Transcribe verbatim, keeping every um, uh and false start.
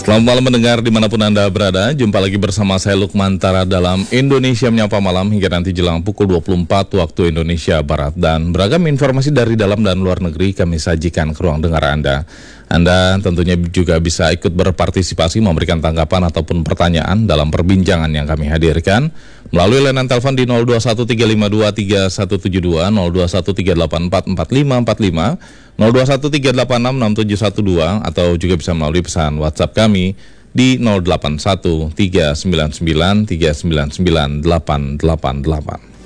Selamat malam mendengar dimanapun Anda berada. Jumpa lagi bersama saya Lukman Tara dalam Indonesia Menyapa Malam hingga nanti jelang pukul dua puluh empat waktu Indonesia Barat. Dan beragam informasi dari dalam dan luar negeri kami sajikan ke ruang dengar Anda. Anda tentunya juga bisa ikut berpartisipasi memberikan tanggapan ataupun pertanyaan dalam perbincangan yang kami hadirkan melalui layanan telepon di nol dua satu tiga lima dua tiga satu tujuh dua, nol dua satu tiga delapan empat empat lima empat lima, nol dua satu tiga delapan enam enam tujuh satu dua, atau juga bisa melalui pesan WhatsApp kami di nol delapan satu tiga sembilan sembilan tiga sembilan sembilan delapan delapan delapan.